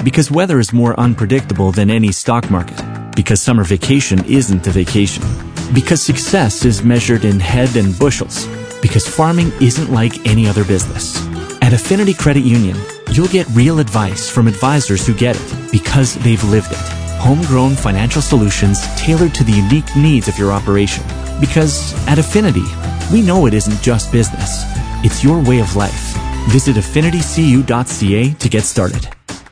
Because weather is more unpredictable than any stock market. Because summer vacation isn't a vacation. Because success is measured in head and bushels. Because farming isn't like any other business. At Affinity Credit Union, you'll get real advice from advisors who get it because they've lived it. Homegrown financial solutions tailored to the unique needs of your operation. Because at Affinity, we know it isn't just business. It's your way of life. Visit affinitycu.ca to get started.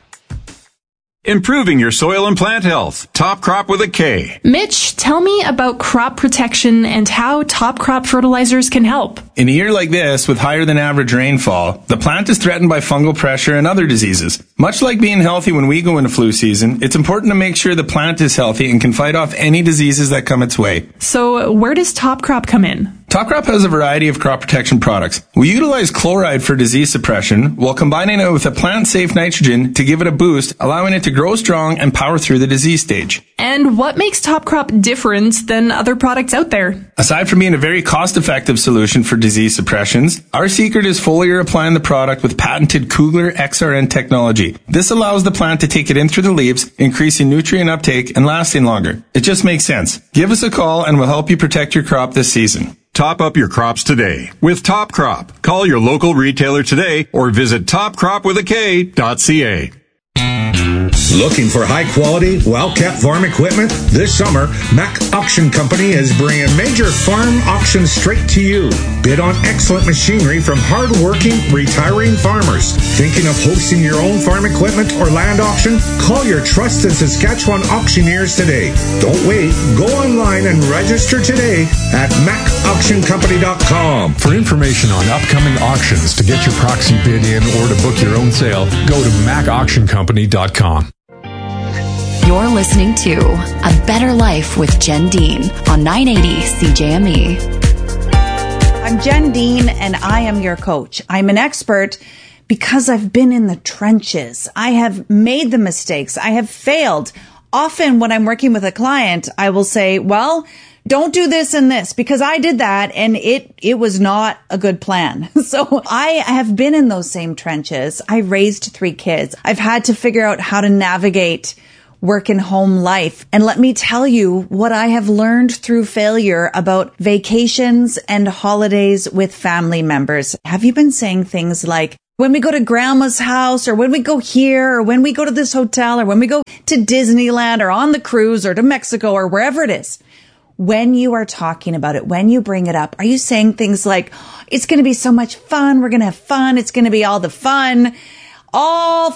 Improving your soil and plant health. Top Crop with a K. Mitch, tell me about crop protection and how Top Crop fertilizers can help. In a year like this, with higher than average rainfall, the plant is threatened by fungal pressure and other diseases. Much like being healthy when we go into flu season, it's important to make sure the plant is healthy and can fight off any diseases that come its way. So where does Top Crop come in? Top Crop has a variety of crop protection products. We utilize chloride for disease suppression while combining it with a plant-safe nitrogen to give it a boost, allowing it to grow strong and power through the disease stage. And what makes Top Crop different than other products out there? Aside from being a very cost-effective solution for disease suppressions, our secret is foliar applying the product with patented Kugler XRN technology. This allows the plant to take it in through the leaves, increasing nutrient uptake and lasting longer. It just makes sense. Give us a call and we'll help you protect your crop this season. Top up your crops today with Top Crop. Call your local retailer today or visit topcropwithak.ca. Looking for high-quality, well-kept farm equipment? This summer, Mac Auction Company is bringing major farm auctions straight to you. Bid on excellent machinery from hard-working, retiring farmers. Thinking of hosting your own farm equipment or land auction? Call your trusted Saskatchewan auctioneers today. Don't wait. Go online and register today at macauctioncompany.com. For information on upcoming auctions, to get your proxy bid in, or to book your own sale, go to macauctioncompany.com. You're listening to A Better Life with Jen Dean on 980 CJME. I'm Jen Dean, and I am your coach. I'm an expert because I've been in the trenches. I have made the mistakes. I have failed. Often when I'm working with a client, I will say, well, don't do this and this because I did that and it was not a good plan. So I have been in those same trenches. I raised 3 kids. I've had to figure out how to navigate work and home life. And let me tell you what I have learned through failure about vacations and holidays with family members. Have you been saying things like, when we go to grandma's house, or when we go here, or when we go to this hotel, or when we go to Disneyland, or on the cruise, or to Mexico, or wherever it is? When you are talking about it, when you bring it up, are you saying things like, it's going to be so much fun, we're going to have fun, it's going to be all the fun, all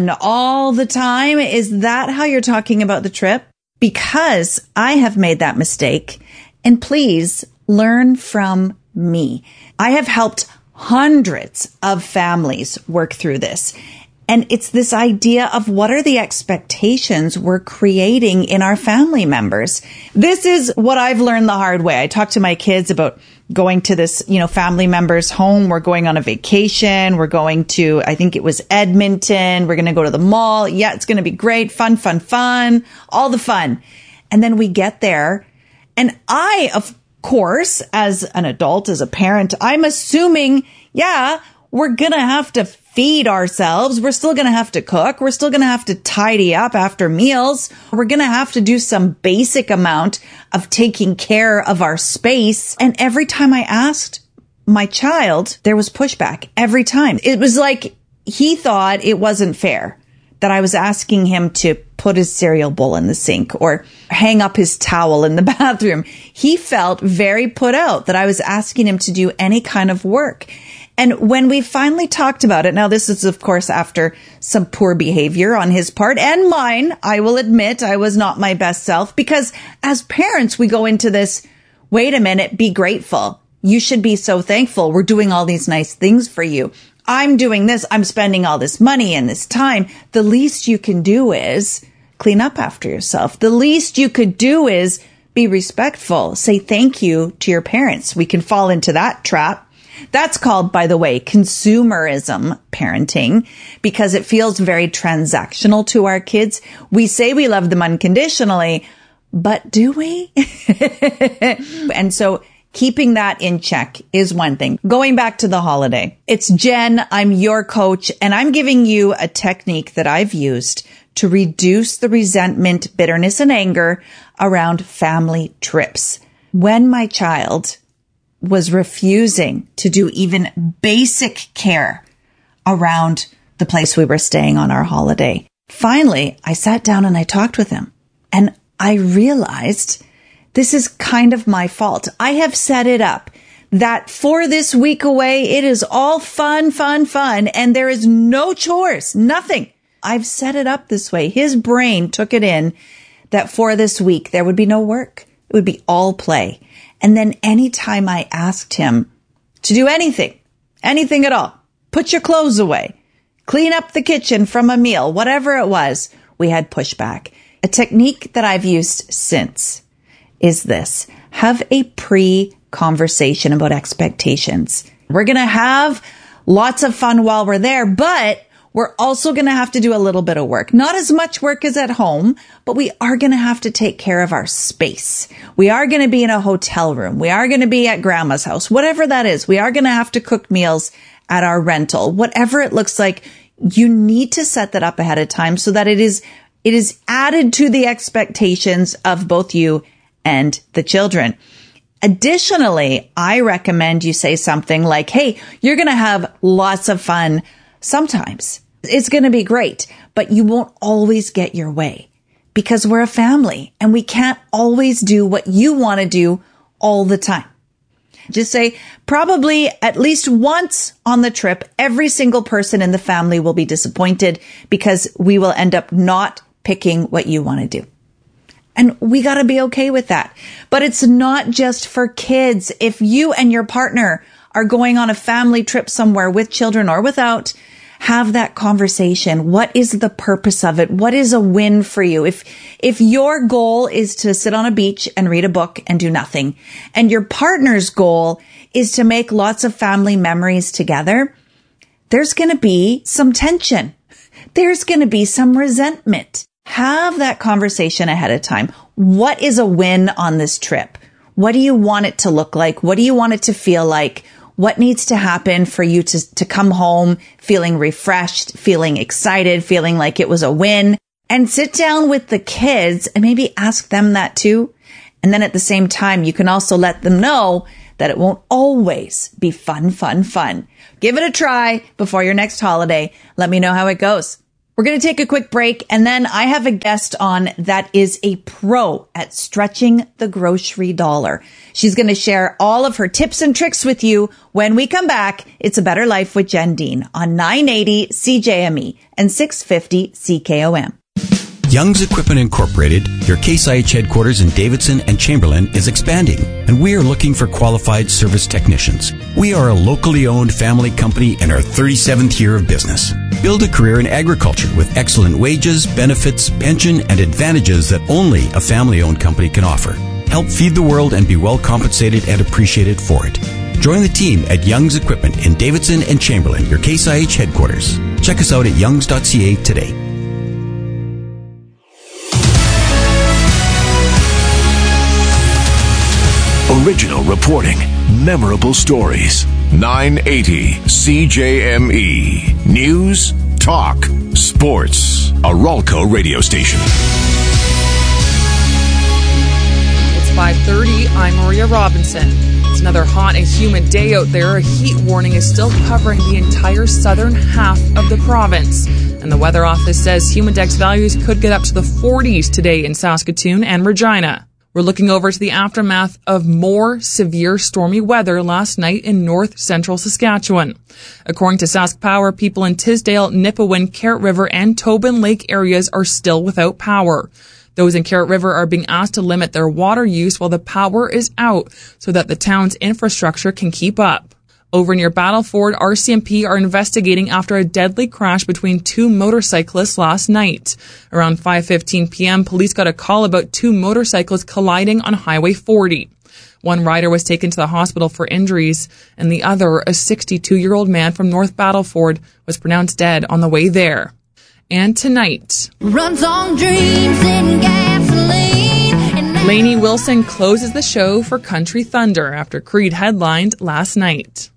the time? Is that how you're talking about the trip? Because I have made that mistake, and please learn from me. I have helped hundreds of families work through this. And it's this idea of what are the expectations we're creating in our family members. This is what I've learned the hard way. I talk to my kids about going to this, family member's home. We're going on a vacation. We're going to, I think it was Edmonton. We're going to go to the mall. Yeah, it's going to be great. Fun, all the fun. And then we get there. And I, of course, as an adult, as a parent, I'm assuming, we're going to have to feed ourselves. We're still going to have to cook. We're still going to have to tidy up after meals. We're going to have to do some basic amount of taking care of our space. And every time I asked my child, there was pushback every time. It was like he thought it wasn't fair that I was asking him to put his cereal bowl in the sink or hang up his towel in the bathroom. He felt very put out that I was asking him to do any kind of work. And when we finally talked about it, now this is, of course, after some poor behavior on his part and mine. I will admit I was not my best self, because as parents, we go into this, wait a minute, be grateful. You should be so thankful. We're doing all these nice things for you. I'm doing this. I'm spending all this money and this time. The least you can do is clean up after yourself. The least you could do is be respectful. Say thank you to your parents. We can fall into that trap. That's called, by the way, consumerism parenting, because it feels very transactional to our kids. We say we love them unconditionally, but do we? And so keeping that in check is one thing. Going back to the holiday, it's Jen. I'm your coach, and I'm giving you a technique that I've used to reduce the resentment, bitterness, and anger around family trips. When my child was refusing to do even basic care around the place we were staying on our holiday, finally, I sat down and I talked with him, and I realized this is kind of my fault. I have set it up that for this week away, it is all fun, and there is no chores, nothing. I've set it up this way. His brain took it in that for this week, there would be no work. It would be all play. And then anytime I asked him to do anything at all, put your clothes away, clean up the kitchen from a meal, whatever it was, we had pushback. A technique that I've used since is this: have a pre-conversation about expectations. We're going to have lots of fun while we're there, but we're also going to have to do a little bit of work. Not as much work as at home, but we are going to have to take care of our space. We are going to be in a hotel room. We are going to be at grandma's house, whatever that is. We are going to have to cook meals at our rental, whatever it looks like. You need to set that up ahead of time so that it is added to the expectations of both you and the children. Additionally, I recommend you say something like, hey, you're going to have lots of fun sometimes. It's going to be great, but you won't always get your way because we're a family and we can't always do what you want to do all the time. Just say, probably at least once on the trip, every single person in the family will be disappointed because we will end up not picking what you want to do. And we got to be okay with that. But it's not just for kids. If you and your partner are going on a family trip somewhere with children or without, have that conversation. What is the purpose of it? What is a win for you? If your goal is to sit on a beach and read a book and do nothing, and your partner's goal is to make lots of family memories together, there's going to be some tension. There's going to be some resentment. Have that conversation ahead of time. What is a win on this trip? What do you want it to look like? What do you want it to feel like? What needs to happen for you to come home feeling refreshed, feeling excited, feeling like it was a win? And sit down with the kids and maybe ask them that too. And then at the same time, you can also let them know that it won't always be fun. Give it a try before your next holiday. Let me know how it goes. We're going to take a quick break, and then I have a guest on that is a pro at stretching the grocery dollar. She's going to share all of her tips and tricks with you when we come back. It's A Better Life with Jen Dean on 980 CJME and 650 CKOM. Young's Equipment Incorporated, your Case IH headquarters in Davidson and Chamberlain, is expanding, and we are looking for qualified service technicians. We are a locally owned family company in our 37th year of business. Build a career in agriculture with excellent wages, benefits, pension, and advantages that only a family-owned company can offer. Help feed the world and be well compensated and appreciated for it. Join the team at Young's Equipment in Davidson and Chamberlain, your Case IH headquarters. Check us out at youngs.ca today. Original reporting, memorable stories. 980 CJME. News, talk, sports. A Ralco radio station. It's 5:30. I'm Maria Robinson. It's another hot and humid day out there. A heat warning is still covering the entire southern half of the province. And the Weather Office says humidex values could get up to the 40s today in Saskatoon and Regina. We're looking over to the aftermath of more severe stormy weather last night in north central Saskatchewan. According to Sask Power, people in Tisdale, Nipawin, Carrot River, and Tobin Lake areas are still without power. Those in Carrot River are being asked to limit their water use while the power is out so that the town's infrastructure can keep up. Over near Battleford, RCMP are investigating after a deadly crash between two motorcyclists last night. Around 5:15 p.m., police got a call about two motorcycles colliding on Highway 40. One rider was taken to the hospital for injuries, and the other, a 62-year-old man from North Battleford, was pronounced dead on the way there. And tonight, runs on dreams and gasoline. Lainey Wilson closes the show for Country Thunder after Creed headlined last night.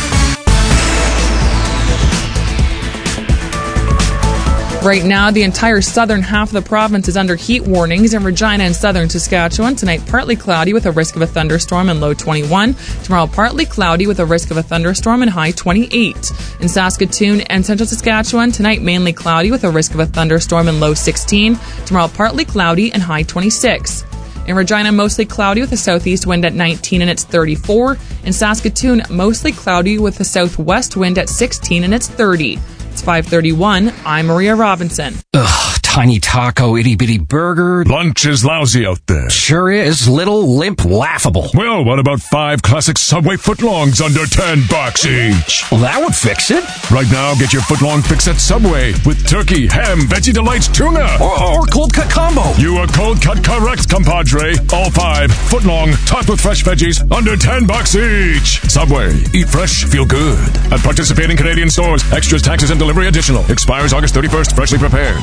Right now, the entire southern half of the province is under heat warnings. In Regina and southern Saskatchewan, tonight partly cloudy with a risk of a thunderstorm and low 21. Tomorrow, partly cloudy with a risk of a thunderstorm and high 28. In Saskatoon and central Saskatchewan, tonight mainly cloudy with a risk of a thunderstorm and low 16. Tomorrow, partly cloudy and high 26. In Regina, mostly cloudy with a southeast wind at 19 and it's 34. In Saskatoon, mostly cloudy with a southwest wind at 16 and it's 30. It's 5:31. I'm Maria Robinson. Ugh, tiny taco, itty-bitty burger. Lunch is lousy out there. Sure is. Little, limp, laughable. Well, what about 5 classic Subway footlongs under $10 each? Well, that would fix it. Right now, get your footlong fix at Subway with turkey, ham, veggie delights, tuna. Or cold cut combo. You are cold cut correct, compadre. All 5 footlong, topped with fresh veggies, under $10 each. Subway. Eat fresh, feel good. At participating Canadian stores. Extras, taxes, and delivery additional. Expires August 31st. Freshly prepared.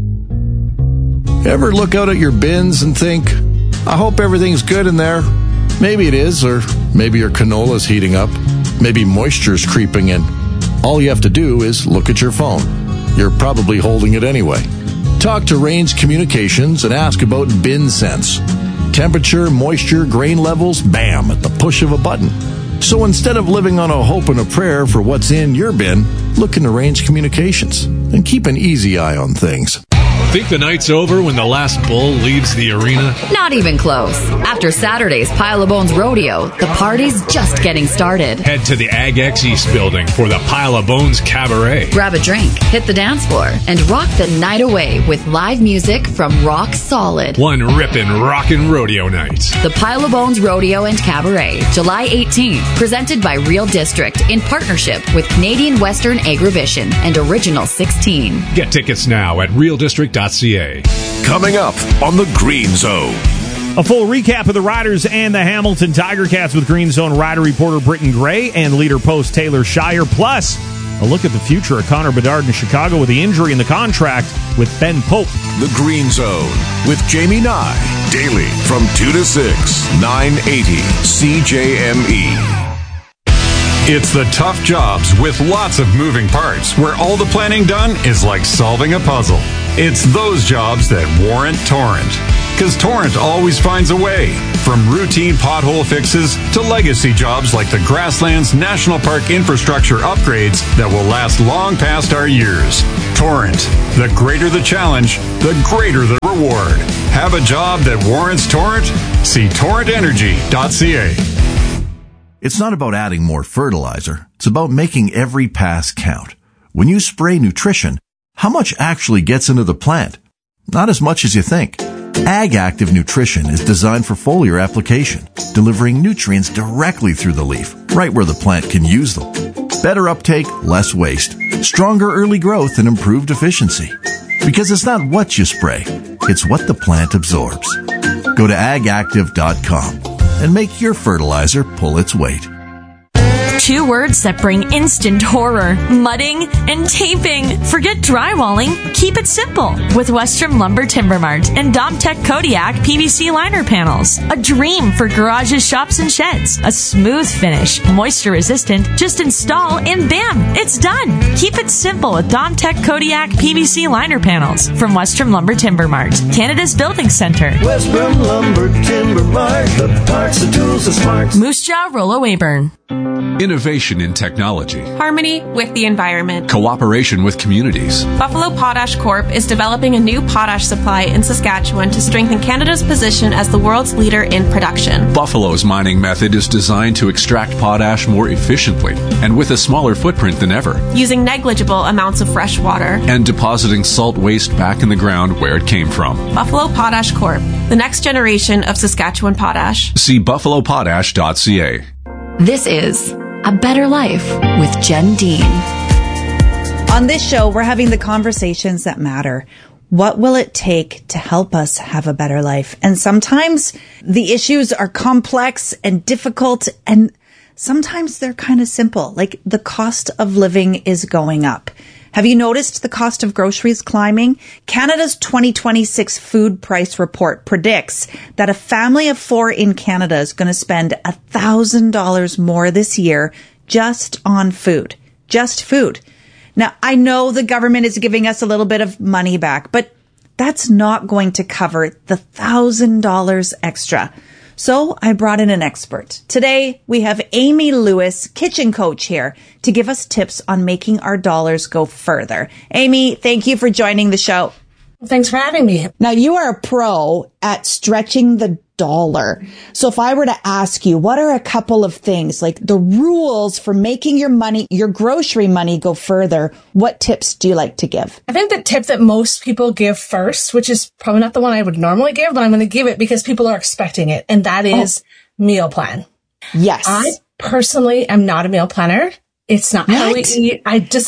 Ever look out at your bins and think, I hope everything's good in there? Maybe it is, or maybe your canola's heating up. Maybe moisture's creeping in. All you have to do is look at your phone. You're probably holding it anyway. Talk to Range Communications and ask about Bin Sense. Temperature, moisture, grain levels, bam, at the push of a button. So instead of living on a hope and a prayer for what's in your bin, look into Range Communications and keep an easy eye on things. Think the night's over when the last bull leaves the arena? Not even close. After Saturday's Pile of Bones Rodeo, the party's just getting started. Head to the Ag X East building for the Pile of Bones Cabaret. Grab a drink, hit the dance floor, and rock the night away with live music from Rock Solid. One rippin' rockin' rodeo night. The Pile of Bones Rodeo and Cabaret, July 18th, presented by Real District in partnership with Canadian Western Agribition and Original 16. Get tickets now at realdistrict.ca. Coming up on the Green Zone. A full recap of the Riders and the Hamilton Tiger Cats with Green Zone Rider reporter Britton Gray and leader post Taylor Shire. Plus, a look at the future of Connor Bedard in Chicago with the injury in the contract with Ben Pope. The Green Zone with Jamie Nye. Daily from 2 to 6, 980 CJME. It's the tough jobs with lots of moving parts where all the planning done is like solving a puzzle. It's those jobs that warrant Torrent. Because Torrent always finds a way. From routine pothole fixes to legacy jobs like the Grasslands National Park infrastructure upgrades that will last long past our years. Torrent. The greater the challenge, the greater the reward. Have a job that warrants Torrent? See torrentenergy.ca. It's not about adding more fertilizer. It's about making every pass count. When you spray nutrition, how much actually gets into the plant? Not as much as you think. Ag Active Nutrition is designed for foliar application, delivering nutrients directly through the leaf, right where the plant can use them. Better uptake, less waste, stronger early growth, and improved efficiency. Because it's not what you spray, it's what the plant absorbs. Go to agactive.com and make your fertilizer pull its weight. 2 words that bring instant horror: mudding and taping. Forget drywalling. Keep it simple with Western Lumber Timber Mart and Domtech Kodiak PVC liner panels. A dream for garages, shops, and sheds. A smooth finish, moisture resistant. Just install and bam, it's done. Keep it simple with Domtech Kodiak PVC liner panels from Western Lumber Timber Mart, Canada's building center. Western Lumber Timber Mart, the parts, the tools, the smarts. Moose Jaw, Rollo Weyburn. Innovation in technology. Harmony with the environment. Cooperation with communities. Buffalo Potash Corp. is developing a new potash supply in Saskatchewan to strengthen Canada's position as the world's leader in production. Buffalo's mining method is designed to extract potash more efficiently and with a smaller footprint than ever. Using negligible amounts of fresh water. And depositing salt waste back in the ground where it came from. Buffalo Potash Corp. The next generation of Saskatchewan potash. See buffalopotash.ca. This is A Better Life with Jen Dean. On this show, we're having the conversations that matter. What will it take to help us have a better life? And sometimes the issues are complex and difficult, and sometimes they're kind of simple. Like the cost of living is going up. Have you noticed the cost of groceries climbing? Canada's 2026 food price report predicts that a family of 4 in Canada is going to spend $1,000 more this year just on food. Just food. Now, I know the government is giving us a little bit of money back, but that's not going to cover the $1,000 extra. So I brought in an expert. Today, we have Amy Lewis, kitchen coach, here to give us tips on making our dollars go further. Amy, thank you for joining the show. Thanks for having me. Now, you are a pro at stretching the dollar. So if I were to ask you, what are a couple of things, like the rules for making your money, your grocery money, go further? What tips do you like to give? I think the tip that most people give first, which is probably not the one I would normally give, but I'm going to give it because people are expecting it, and that is meal plan. Yes. I personally am not a meal planner. It's not how we eat. I just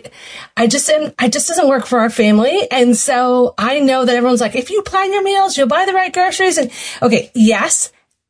doesn't work for our family. And so I know that everyone's like, if you plan your meals, you'll buy the right groceries. And okay, yes.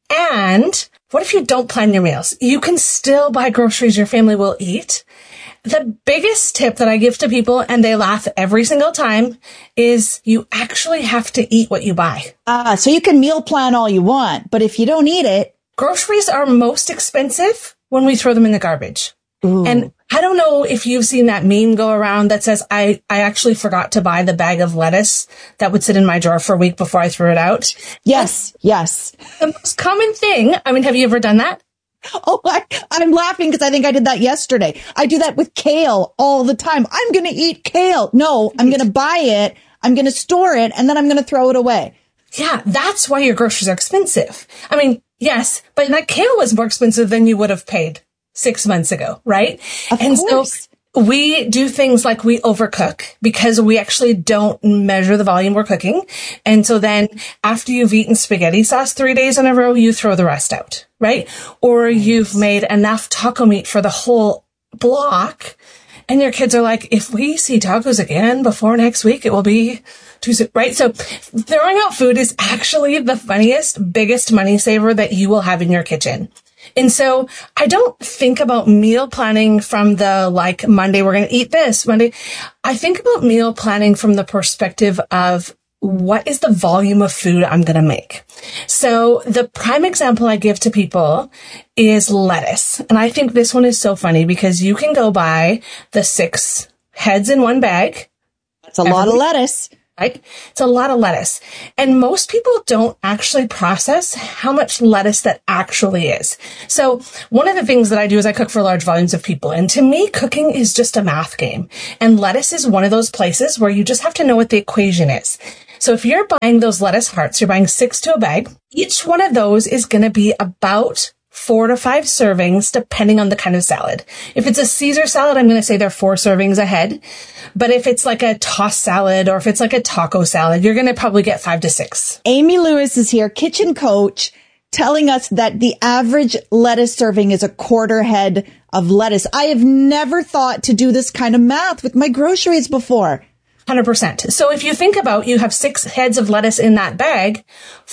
And what if you don't plan your meals? You can still buy groceries your family will eat. The biggest tip that I give to people, and they laugh every single time, is you actually have to eat what you buy. So you can meal plan all you want, but if you don't eat it. Groceries are most expensive when we throw them in the garbage. Ooh. And I don't know if you've seen that meme go around that says, I actually forgot to buy the bag of lettuce that would sit in my drawer for a week before I threw it out. Yes, yes. The most common thing. I mean, have you ever done that? Oh, I'm laughing because I think I did that yesterday. I do that with kale all the time. I'm going to eat kale. No, I'm going to buy it. I'm going to store it, and then I'm going to throw it away. Yeah, that's why your groceries are expensive. I mean, yes, but that kale was more expensive than you would have paid 6 months ago, right? Of course. So we do things like we overcook because we actually don't measure the volume we're cooking. And so then after you've eaten spaghetti sauce 3 days in a row, you throw the rest out, right? Or you've made enough taco meat for the whole block. And your kids are like, if we see tacos again before next week, it will be Tuesday, right? So throwing out food is actually the funniest, biggest money saver that you will have in your kitchen. And so I don't think about meal planning from the like Monday, we're going to eat this Monday. I think about meal planning from the perspective of what is the volume of food I'm going to make? So the prime example I give to people is lettuce. And I think this one is so funny because you can go buy the 6 heads in one bag. That's a lot of lettuce. Right? It's a lot of lettuce. And most people don't actually process how much lettuce that actually is. So one of the things that I do is I cook for large volumes of people. And to me, cooking is just a math game. And lettuce is one of those places where you just have to know what the equation is. So if you're buying those lettuce hearts, you're buying 6 to a bag. Each one of those is going to be about 4 to 5 servings, depending on the kind of salad. If it's a Caesar salad, I'm going to say they're 4 servings ahead. But if it's like a tossed salad or if it's like a taco salad, you're going to probably get 5 to 6. Amy Lewis is here, kitchen coach, telling us that the average lettuce serving is a 1/4 head of lettuce. I have never thought to do this kind of math with my groceries before. 100%. So if you think about, you have 6 heads of lettuce in that bag,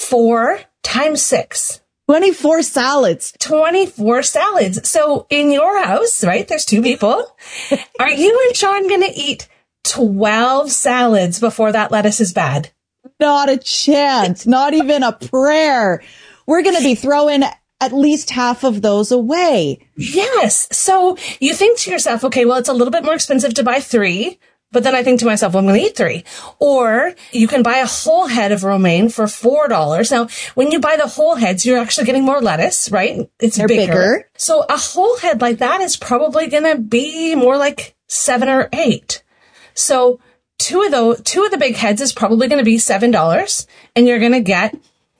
4 times 6. 24 salads. 24 salads. So in your house, right, there's 2 people. Are you and Sean going to eat 12 salads before that lettuce is bad? Not a chance. Not even a prayer. We're going to be throwing at least half of those away. Yes. So you think to yourself, okay, well, it's a little bit more expensive to buy 3. But then I think to myself, well, I'm going to eat 3. Or you can buy a whole head of romaine for $4. Now, when you buy the whole heads, you're actually getting more lettuce, right? They're bigger. So a whole head like that is probably going to be more like 7 or 8. So 2 of the big heads is probably going to be $7, and you're going to get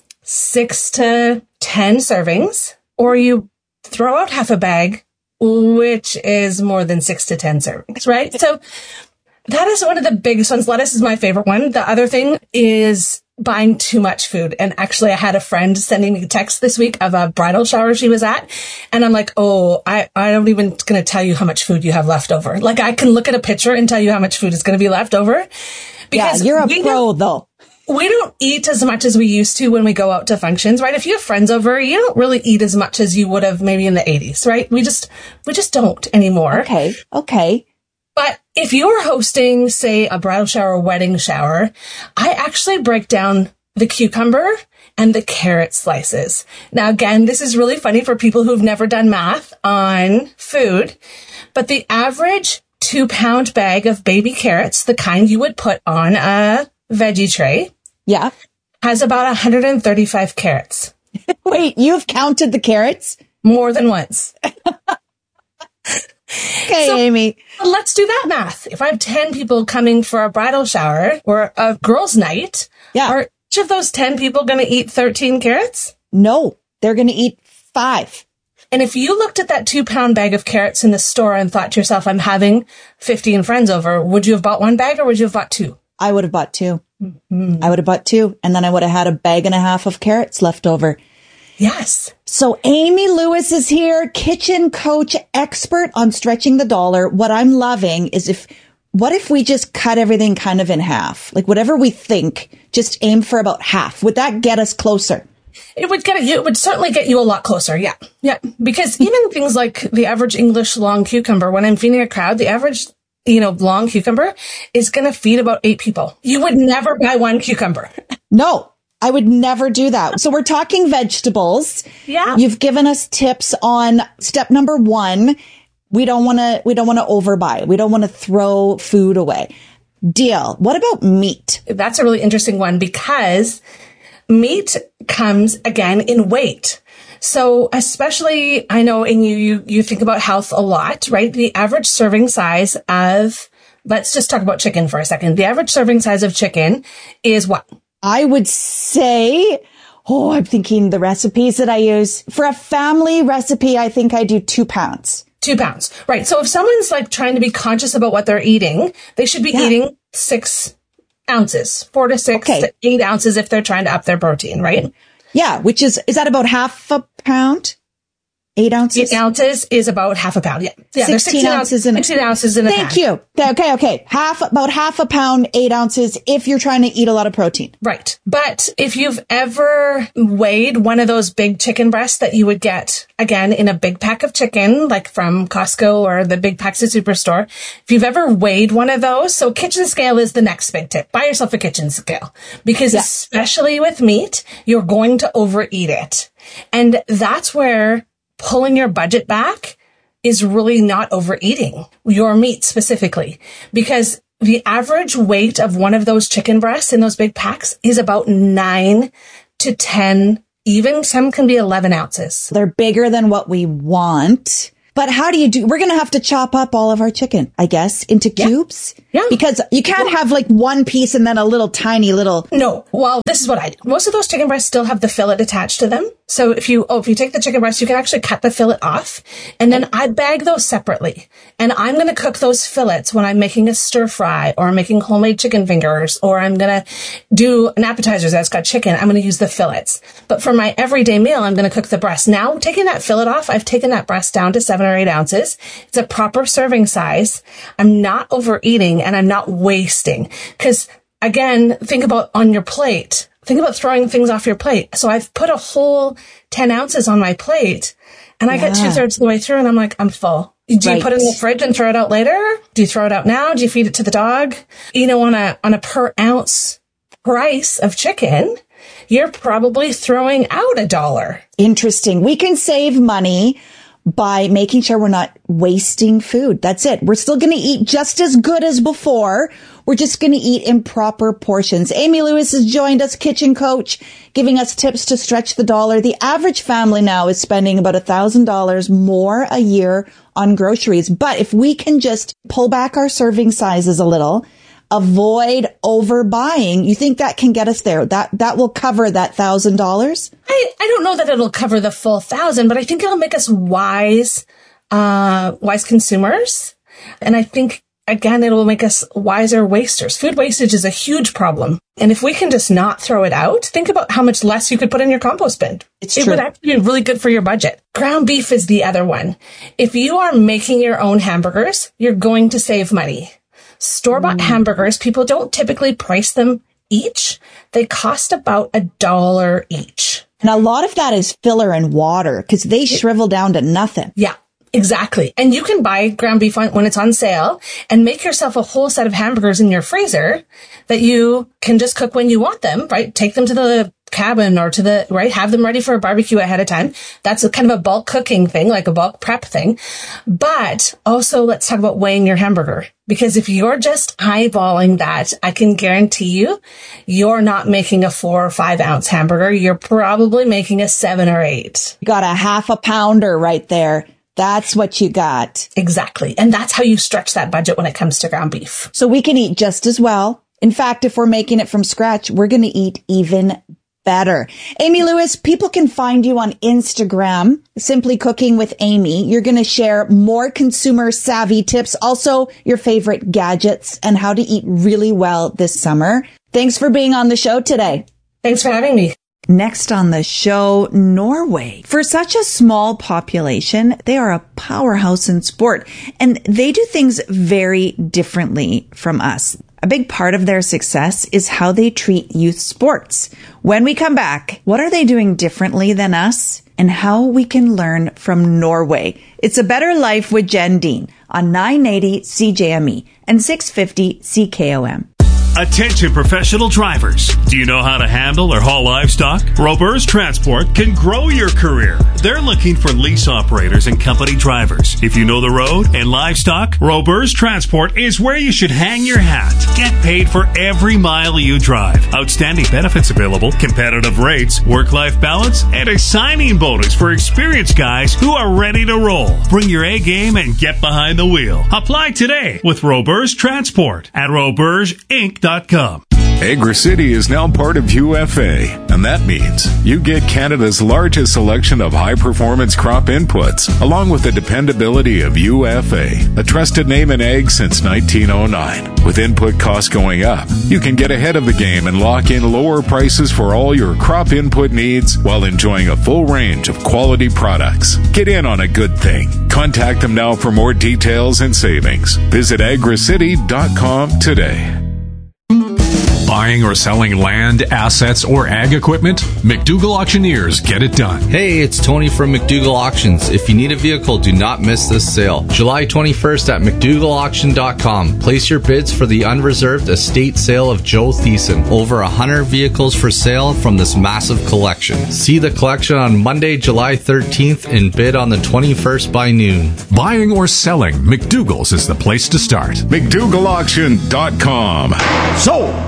6 to 10 servings, or you throw out half a bag, which is more than 6 to 10 servings, right? So that is one of the biggest ones. Lettuce is my favorite one. The other thing is buying too much food. And actually, I had a friend sending me a text this week of a bridal shower she was at. And I'm like, oh, I don't even going to tell you how much food you have left over. Like, I can look at a picture and tell you how much food is going to be left over. Because you're a pro, though. We don't eat as much as we used to when we go out to functions, right? If you have friends over, you don't really eat as much as you would have maybe in the 80s, right? We just don't anymore. Okay. But if you're hosting, say, a bridal shower or wedding shower, I actually break down the cucumber and the carrot slices. Now, again, this is really funny for people who've never done math on food, but the average 2-pound bag of baby carrots, the kind you would put on a veggie tray, has about 135 carrots. Wait, you've counted the carrots? More than once. Okay, so, Amy. Let's do that math. If I have 10 people coming for a bridal shower or a girls' night, are each of those 10 people going to eat 13 carrots? No, they're going to eat 5. And if you looked at that 2-pound bag of carrots in the store and thought to yourself, I'm having 15 friends over, would you have bought 1 bag or would you have bought 2? I would have bought 2. I would have bought 2. And then I would have had a bag and a half of carrots left over. Yes. So Amy Lewis is here, kitchen coach, expert on stretching the dollar. What I'm loving is what if we just cut everything kind of in half? Like whatever we think, just aim for about half. Would that get us closer? It would certainly get you a lot closer. Yeah. Yeah. Because even things like the average English long cucumber, when I'm feeding a crowd, the average, long cucumber is going to feed about 8 people. You would never buy 1 cucumber. No. I would never do that. So we're talking vegetables. Yeah. You've given us tips on step number 1. We don't want to overbuy. We don't want to throw food away. Deal. What about meat? That's a really interesting one because meat comes again in weight. So especially, I know, and you think about health a lot, right? The average serving size of, let's just talk about chicken for a second. The average serving size of chicken is what? I would say, I'm thinking the recipes that I use. For a family recipe, I think I do 2 pounds. 2 pounds. Right. So if someone's like trying to be conscious about what they're eating, they should be eating 6 ounces, 4 to 6 to 8 ounces if they're trying to up their protein, right? Yeah. Which is that about half a pound? 8 ounces? 8 ounces is about half a pound. Yeah. 16 ounces in 16 ounces in a Thank you. Okay. About half a pound, 8 ounces if you're trying to eat a lot of protein. Right. But if you've ever weighed one of those big chicken breasts that you would get, again, in a big pack of chicken, like from Costco or the big packs at Superstore, if you've ever weighed one of those, so kitchen scale is the next big tip. Buy yourself a kitchen scale because especially with meat, you're going to overeat it. And that's where pulling your budget back is really not overeating your meat specifically, because the average weight of one of those chicken breasts in those big packs is about 9 to 10, even some can be 11 ounces. They're bigger than what we want. But how do you do? We're going to have to chop up all of our chicken, I guess, into cubes. Yeah. Because you can't have like one piece and then a little tiny little. No. Well, this is what I do. Most of those chicken breasts still have the fillet attached to them. So if you take the chicken breast, you can actually cut the fillet off. And then I bag those separately. And I'm going to cook those fillets when I'm making a stir fry or I'm making homemade chicken fingers or I'm going to do an appetizer that's got chicken. I'm going to use the fillets. But for my everyday meal, I'm going to cook the breast. Now, taking that fillet off, I've taken that breast down to 7 or 8 ounces. It's a proper serving size. I'm not overeating and I'm not wasting. Because again, think about on your plate. Think about throwing things off your plate. So I've put a whole 10 ounces on my plate and I get 2/3 of the way through and I'm like, I'm full. Do you put it in the fridge and throw it out later? Do you throw it out now? Do you feed it to the dog? On a per ounce price of chicken, you're probably throwing out $1. Interesting. We can save money by making sure we're not wasting food. That's it. We're still going to eat just as good as before. We're just going to eat in proper portions. Amy Lewis has joined us, kitchen coach, giving us tips to stretch the dollar. The average family now is spending about $1,000 more a year on groceries. But if we can just pull back our serving sizes a little, avoid overbuying, you think that can get us there? That will cover that $1,000? I don't know that it'll cover the full 1,000, but I think it'll make us wise consumers. And I think, again, it'll make us wiser wasters. Food wastage is a huge problem. And if we can just not throw it out, think about how much less you could put in your compost bin. It would actually be really good for your budget. Ground beef is the other one. If you are making your own hamburgers, you're going to save money. Store-bought hamburgers, people don't typically price them each. They cost about $1 each. And a lot of that is filler and water because they shrivel down to nothing. Yeah. Exactly. And you can buy ground beef when it's on sale and make yourself a whole set of hamburgers in your freezer that you can just cook when you want them, right? Take them to the cabin or have them ready for a barbecue ahead of time. That's a kind of a bulk cooking thing, like a bulk prep thing. But also let's talk about weighing your hamburger, because if you're just eyeballing that, I can guarantee you're not making a 4 or 5 ounce hamburger. You're probably making a 7 or 8. You got a half a pounder right there. That's what you got. Exactly. And that's how you stretch that budget when it comes to ground beef. So we can eat just as well. In fact, if we're making it from scratch, we're going to eat even better. Amy Lewis, people can find you on Instagram, Simply Cooking with Amy. You're going to share more consumer savvy tips, also your favorite gadgets and how to eat really well this summer. Thanks for being on the show today. Thanks for having me. Next on the show, Norway. For such a small population, they are a powerhouse in sport, and they do things very differently from us. A big part of their success is how they treat youth sports. When we come back, what are they doing differently than us, and how we can learn from Norway? It's A Better Life with Jen Dean on 980 CJME and 650 CKOM. Attention professional drivers. Do you know how to handle or haul livestock? Roberts Transport can grow your career. They're looking for lease operators and company drivers. If you know the road and livestock, Roberts Transport is where you should hang your hat. Get paid for every mile you drive. Outstanding benefits available, competitive rates, work-life balance, and a signing bonus for experienced guys who are ready to roll. Bring your A game and get behind the wheel. Apply today with Roberts Transport at robertsinc.com. Agri-City is now part of UFA, and that means you get Canada's largest selection of high-performance crop inputs, along with the dependability of UFA, a trusted name in ag since 1909. With input costs going up, you can get ahead of the game and lock in lower prices for all your crop input needs while enjoying a full range of quality products. Get in on a good thing. Contact them now for more details and savings. Visit agricity.com today. Buying or selling land, assets, or ag equipment? McDougall Auctioneers get it done. Hey, it's Tony from McDougall Auctions. If you need a vehicle, do not miss this sale. July 21st at McDougallAuction.com. Place your bids for the unreserved estate sale of Joe Thiessen. Over 100 vehicles for sale from this massive collection. See the collection on Monday, July 13th and bid on the 21st by noon. Buying or selling, McDougall's is the place to start. McDougallAuction.com. Sold!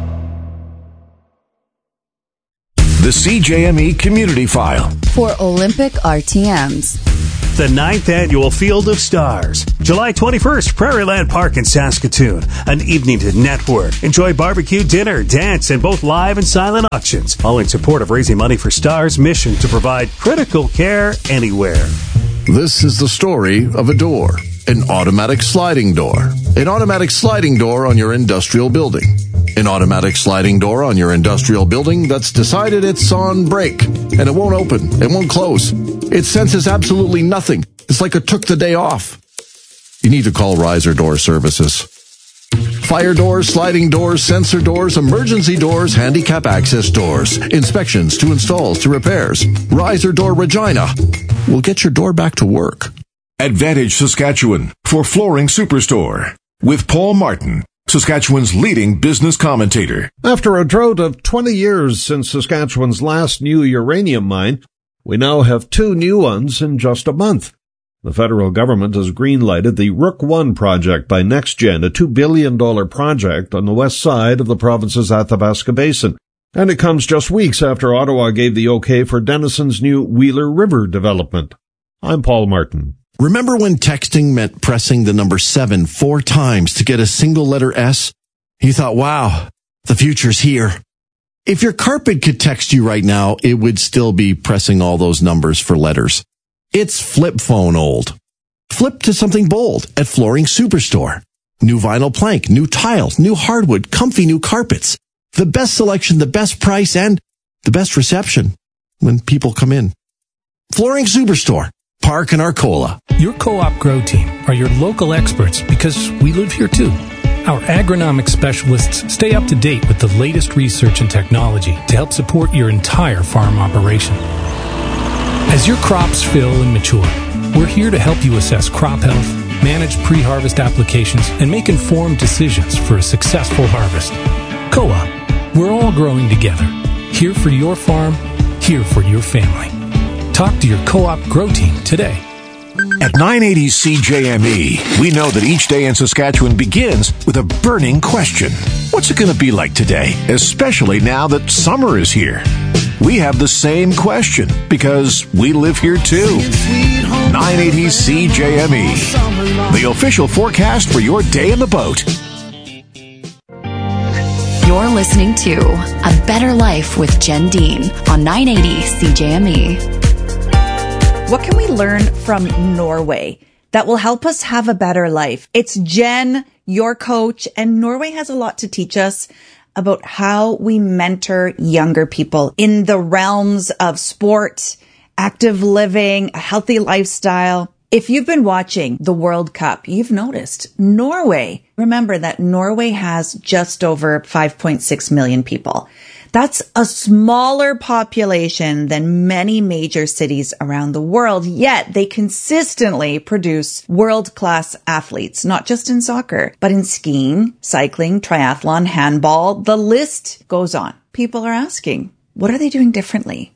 The CJME Community File for Olympic RTMs. The 9th Annual Field of Stars. July 21st, Prairieland Park in Saskatoon. An evening to network. Enjoy barbecue, dinner, dance, and both live and silent auctions. All in support of raising money for STAR's mission to provide critical care anywhere. This is the story of a door. An automatic sliding door. An automatic sliding door on your industrial building. An automatic sliding door on your industrial building that's decided it's on break. And it won't open. It won't close. It senses absolutely nothing. It's like it took the day off. You need to call Riser Door Services. Fire doors, sliding doors, sensor doors, emergency doors, handicap access doors. Inspections to installs to repairs. Riser Door Regina will get your door back to work. Advantage Saskatchewan for Flooring Superstore with Paul Martin, Saskatchewan's leading business commentator. After a drought of 20 years since Saskatchewan's last new uranium mine, we now have 2 new ones in just a month. The federal government has green-lighted the Rook I project by NextGen, a $2 billion project on the west side of the province's Athabasca Basin. And it comes just weeks after Ottawa gave the okay for Denison's new Wheeler River development. I'm Paul Martin. Remember when texting meant pressing the number 7 4 times to get a single letter S? You thought, wow, the future's here. If your carpet could text you right now, it would still be pressing all those numbers for letters. It's flip phone old. Flip to something bold at Flooring Superstore. New vinyl plank, new tiles, new hardwood, comfy new carpets. The best selection, the best price, and the best reception when people come in. Flooring Superstore. Park and Arcola. Your Co-op Grow team are your local experts because we live here too. Our agronomic specialists stay up to date with the latest research and technology to help support your entire farm operation. As your crops fill and mature, We're here to help you assess crop health, manage pre-harvest applications, and make informed decisions for a successful harvest. Co-op, we're all growing together. Here for your farm, here for your family. Talk to your Co-op Grow Team today. At 980 CJME, we know that each day in Saskatchewan begins with a burning question. What's it going to be like today, especially now that summer is here? We have the same question because we live here too. 980 CJME, the official forecast for your day in the boat. You're listening to A Better Life with Jen Dean on 980 CJME. What can we learn from Norway that will help us have a better life? It's Jen, your coach, and Norway has a lot to teach us about how we mentor younger people in the realms of sport, active living, a healthy lifestyle. If you've been watching the World Cup, you've noticed Norway. Remember that Norway has just over 5.6 million people. That's a smaller population than many major cities around the world, yet they consistently produce world-class athletes, not just in soccer, but in skiing, cycling, triathlon, handball. The list goes on. People are asking, what are they doing differently?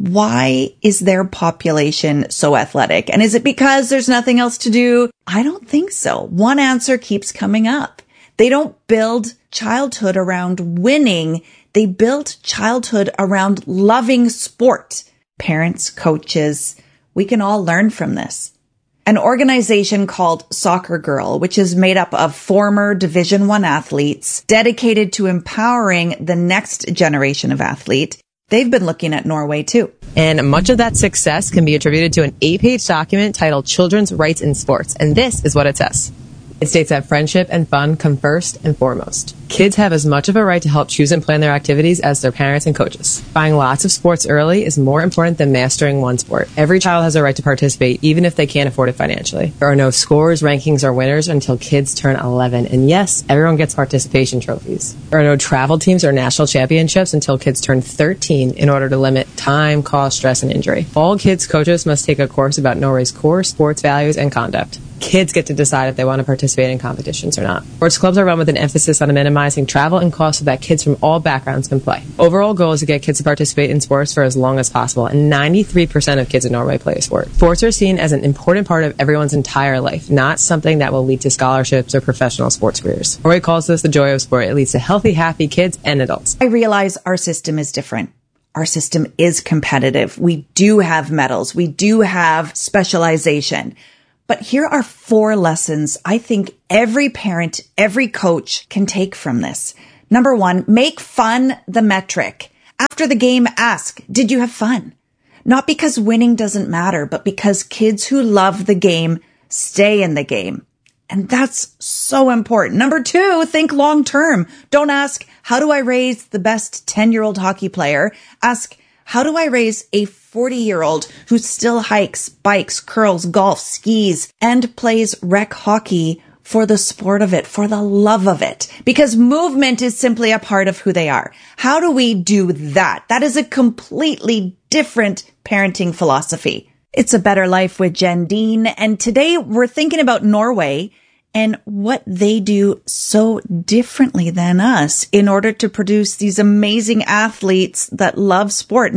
Why is their population so athletic? And is it because there's nothing else to do? I don't think so. One answer keeps coming up. They don't build childhood around winning. They built childhood around loving sport. Parents, coaches, we can all learn from this. An organization called Soccer Girl, which is made up of former Division I athletes dedicated to empowering the next generation of athlete. They've been looking at Norway too. And much of that success can be attributed to an 8-page document titled Children's Rights in Sports. And this is what it says. It states that friendship and fun come first and foremost. Kids have as much of a right to help choose and plan their activities as their parents and coaches. Buying lots of sports early is more important than mastering one sport. Every child has a right to participate, even if they can't afford it financially. There are no scores, rankings, or winners until kids turn 11. And yes, everyone gets participation trophies. There are no travel teams or national championships until kids turn 13 in order to limit time, cost, stress, and injury. All kids' coaches must take a course about Norway's core sports values and conduct. Kids get to decide if they want to participate in competitions or not. Sports clubs are run with an emphasis on minimizing travel and cost so that kids from all backgrounds can play. Overall goal is to get kids to participate in sports for as long as possible, and 93% of kids in Norway play a sport. Sports are seen as an important part of everyone's entire life, not something that will lead to scholarships or professional sports careers. Norway calls this the joy of sport. It leads to healthy, happy kids and adults. I realize our system is different. Our system is competitive. We do have medals. We do have specialization. But here are 4 lessons I think every parent, every coach can take from this. Number 1, make fun the metric. After the game, ask, did you have fun? Not because winning doesn't matter, but because kids who love the game stay in the game. And that's so important. Number 2, think long term. Don't ask, how do I raise the best 10-year-old hockey player? Ask, how do I raise a 40-year-old who still hikes, bikes, curls, golfs, skis, and plays rec hockey for the sport of it, for the love of it? Because movement is simply a part of who they are. How do we do that? That is a completely different parenting philosophy. It's a Better Life with Jen Dean, and today we're thinking about Norway and what they do so differently than us in order to produce these amazing athletes that love sport.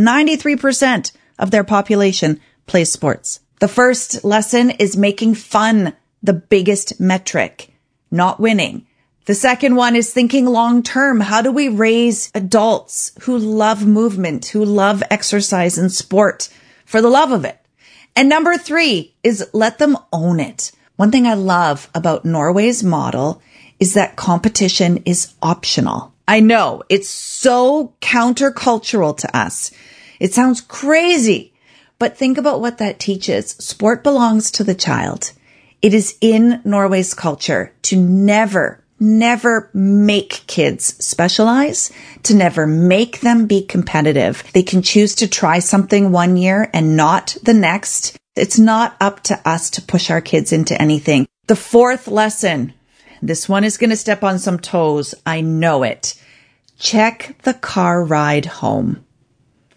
93% of their population plays sports. The first lesson is making fun the biggest metric, not winning. The second one is thinking long term. How do we raise adults who love movement, who love exercise and sport for the love of it? And number 3 is let them own it. One thing I love about Norway's model is that competition is optional. I know it's so countercultural to us. It sounds crazy, but think about what that teaches. Sport belongs to the child. It is in Norway's culture to never make kids specialize, to never make them be competitive. They can choose to try something one year and not the next. It's not up to us to push our kids into anything. The 4th lesson, this one is going to step on some toes. I know it. Check the car ride home.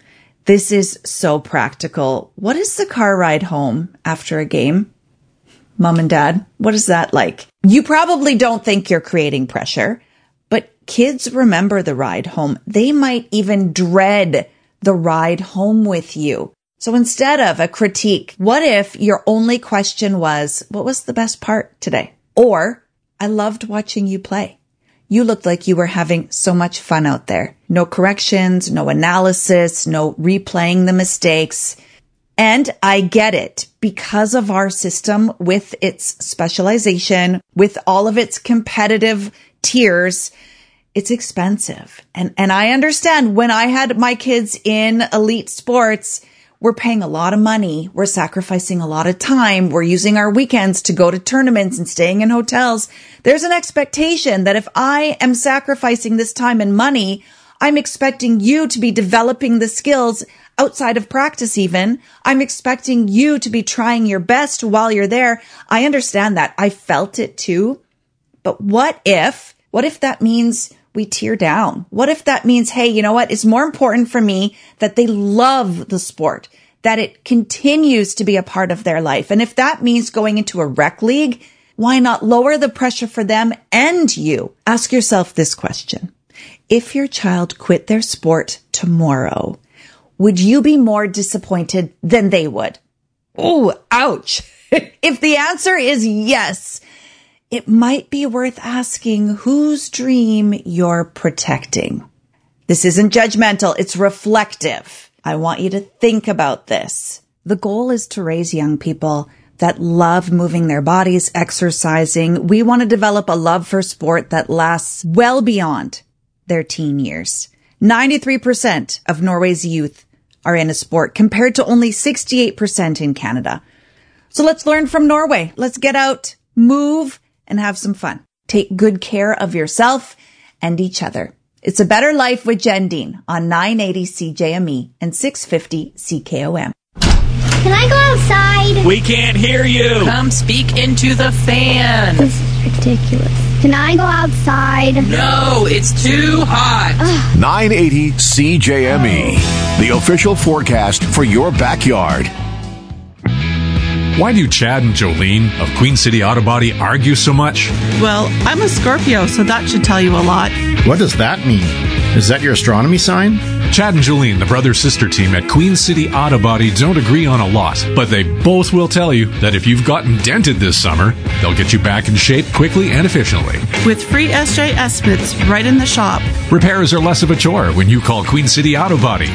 This is so practical. What is the car ride home after a game? Mom and Dad, what is that like? You probably don't think you're creating pressure, but kids remember the ride home. They might even dread the ride home with you. So instead of a critique, what if your only question was, what was the best part today? Or, I loved watching you play. You looked like you were having so much fun out there. No corrections, no analysis, no replaying the mistakes. And I get it. Because of our system with its specialization, with all of its competitive tiers, it's expensive. And I understand when I had my kids in elite sports, we're paying a lot of money. We're sacrificing a lot of time. We're using our weekends to go to tournaments and staying in hotels. There's an expectation that if I am sacrificing this time and money, I'm expecting you to be developing the skills outside of practice even. I'm expecting you to be trying your best while you're there. I understand that. I felt it too. But what if that means we tear down? What if that means, hey, you know what? It's more important for me that they love the sport, that it continues to be a part of their life. And if that means going into a rec league, why not lower the pressure for them and you? Ask yourself this question. If your child quit their sport tomorrow, would you be more disappointed than they would? Oh, ouch. If the answer is yes, it might be worth asking whose dream you're protecting. This isn't judgmental. It's reflective. I want you to think about this. The goal is to raise young people that love moving their bodies, exercising. We want to develop a love for sport that lasts well beyond their teen years. 93% of Norway's youth are in a sport compared to only 68% in Canada. So let's learn from Norway. Let's get out, move, and have some fun. Take good care of yourself and each other. It's a better life with Jen Dean on 980 CJME and 650 CKOM. Can I go outside? We can't hear you. Come speak into the fan. This is ridiculous. Can I go outside? No, it's too hot. 980 CJME, the official forecast for your backyard. Why do Chad and Jolene of Queen City Auto Body argue so much? Well, I'm a Scorpio, so that should tell you a lot. What does that mean? Is that your astronomy sign? Chad and Jolene, the brother-sister team at Queen City Auto Body, don't agree on a lot, but they both will tell you that if you've gotten dented this summer, they'll get you back in shape quickly and efficiently. With free SJ estimates right in the shop. Repairs are less of a chore when you call Queen City Auto Body,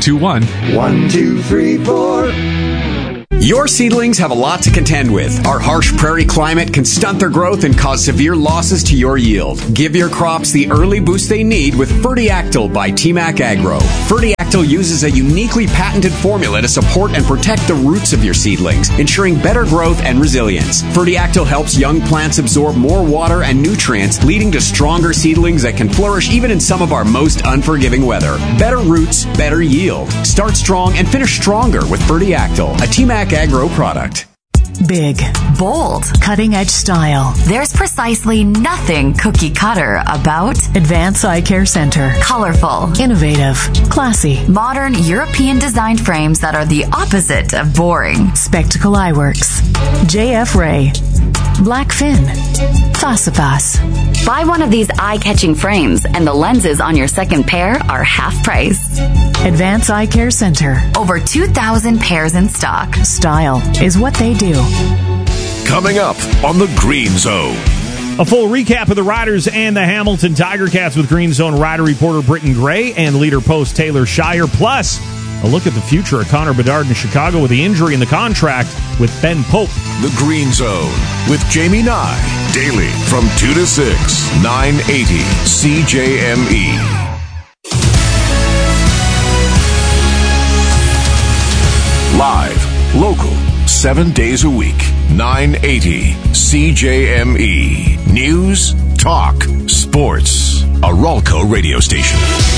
721-1234. Your seedlings have a lot to contend with. Our harsh prairie climate can stunt their growth and cause severe losses to your yield. Give your crops the early boost they need with Fertiactyl by TMAC Agro. Fertiactyl uses a uniquely patented formula to support and protect the roots of your seedlings, ensuring better growth and resilience. Fertiactyl helps young plants absorb more water and nutrients, leading to stronger seedlings that can flourish even in some of our most unforgiving weather. Better roots, better yield. Start strong and finish stronger with Fertiactyl, a TMAC Agro product. Big, bold, cutting-edge style. There's precisely nothing cookie cutter about Advance Eye Care Center. Colorful, innovative, classy, modern European designed frames that are the opposite of boring. Spectacle Eyeworks, JF Ray, Blackfin, Fossapass. Buy one of these eye-catching frames and the lenses on your second pair are half price. Advance Eye Care Center. Over 2,000 pairs in stock. Style is what they do. Coming up on the Green Zone. A full recap of the Riders and the Hamilton Tiger Cats with Green Zone rider reporter Britton Gray and leader post Taylor Shire. Plus, a look at the future of Connor Bedard in Chicago with the injury in the contract with Ben Pope. The Green Zone with Jamie Nye. Daily from 2 to 6, 980 CJME. Live, local, 7 days a week, 980 CJME. News, talk, sports. A Ralco radio station.